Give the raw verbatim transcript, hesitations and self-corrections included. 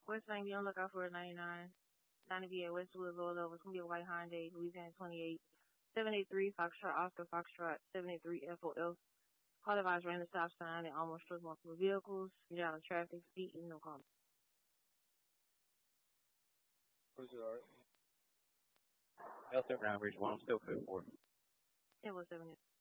West Bank, be on the lookout for a ninety-nine. ninety V at Westwood, roll over. It's going to be a white Hyundai, Louisiana twenty-eight. seven eight three, Foxtrot, Oscar, Foxtrot, seven eight three, F O F. Call advised ran the stop sign and almost struck multiple vehicles. You're out of traffic, speed, and no call. Who's it, all right? Delta Ground Bridge one, I'm still fit for. It was seven eight.